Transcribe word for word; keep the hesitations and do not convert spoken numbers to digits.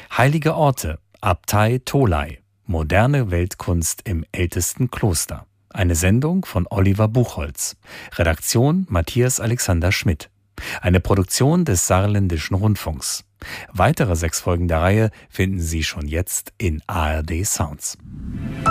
Heilige Orte, Abtei Tholey. Moderne Weltkunst im ältesten Kloster. Eine Sendung von Oliver Buchholz. Redaktion Matthias Alexander Schmidt. Eine Produktion des Saarländischen Rundfunks. Weitere sechs Folgen der Reihe finden Sie schon jetzt in A R D Sounds.